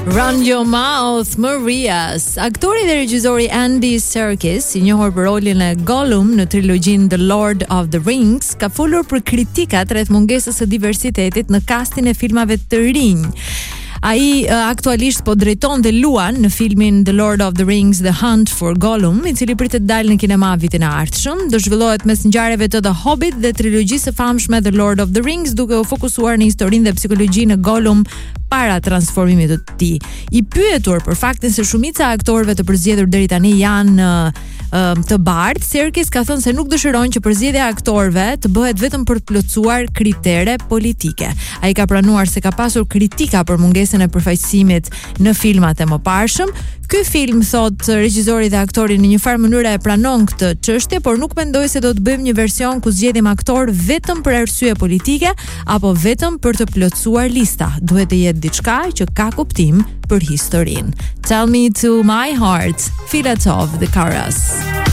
Run Your Mouth, Marias. Aktori dhe regjizori Andy Serkis, i njohur për rolin e Gollum në trilogjinë The Lord of the Rings, ka folur për kritikat rreth mungesës së diversitetit në kastin e filmave të rinj. Ai aktualisht po drejton dhe luan në filmin The Lord of the Rings The Hunt for Gollum, i cili pritet dalë në kinema vitin e ardhshëm. Do zhvillohet mes ngjarjeve të The Hobbit dhe trilogjisë së famshme The Lord of the Rings, duke u fokusuar në historinë dhe psikologjinë e Gollum para transformimit të tij. I pyetur për faktin se shumica e aktorëve të përzgjedhur deri tani janë të bardhë, Serkis ka thënë se nuk dëshiron që përzgjedhja e aktorëve të bëhet vetëm për të plotësuar kritere politike. Ai ka pranuar se ka pasur kritika për mungesën e përfaqësimit në filmat e mëparshëm. Ky film, thot regjizori dhe aktori, në një farë mënyrë e pranon këtë çështje, por nuk mendoj se do të bëjmë një version ku zgjedhim aktor vetëm për arsye politike apo vetëm për të plotësuar lista. Duhet të jetë diçka që ka kuptim për historinë. Tell Me to My Heart, Filatov the Karas.